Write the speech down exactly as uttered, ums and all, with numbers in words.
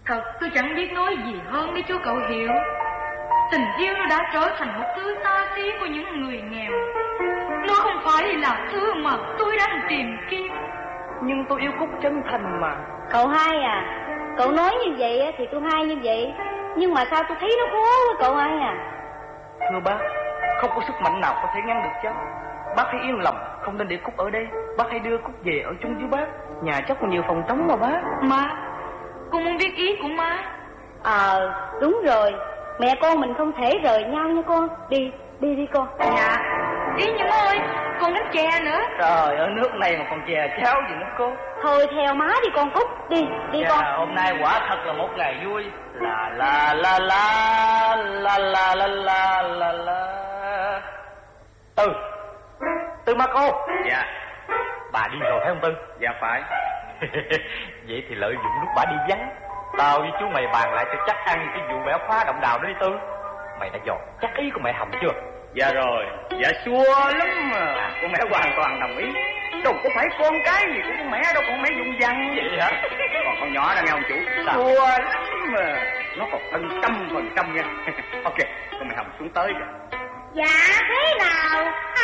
Thật tôi chẳng biết nói gì hơn để cho cậu hiểu. Tình yêu nó đã trở thành một thứ xa xỉ của những người nghèo. Nó không phải là thứ mà tôi đang tìm kiếm. Nhưng tôi yêu Cúc chân thành mà. Cậu hai à, cậu nói như vậy thì tôi hai như vậy. Nhưng mà sao tôi thấy nó khó quá cậu hai à. Thưa bác, không có sức mạnh nào có thể ngăn được cháu. Bác hãy yên lòng, không nên để Cúc ở đây. Bác hãy đưa Cúc về ở chung với bác. Nhà cháu còn nhiều phòng trống mà bác. Má, con muốn biết ý của má. Ờ, à, đúng rồi. Mẹ con mình không thể rời nhau nha con. Đi, đi đi con. Dạ, ý nhưng ơi, con đánh chè nữa. Trời ơi, nước này mà còn chè cháo gì nữa cô. Thôi theo má đi con Cúc. Đi, đi dạ, con. Hôm nay quả thật là một ngày vui. La la la la la la la la la la. Tư, Tư má cô. Dạ. Bà đi rồi phải không Tư? Dạ phải. Vậy thì lợi dụng lúc bà đi vắng, tao với chú mày bàn lại cho chắc ăn cái vụ bẻ khóa động đào đó đi Tư. Mày đã dò chắc ý của mẹ Hồng chưa? Dạ rồi. Dạ xua lắm mà. Con mẹ hoàn toàn đồng ý. Đâu có phải con cái gì của con mẹ đâu, con mẹ dùng văn. Vậy hả? Còn con nhỏ đó nghe ông chủ. Sao? Xua lắm mà. Nó còn hơn trăm phần trăm nha. Ok, con mẹ Hồng xuống tới kìa. Dạ thế nào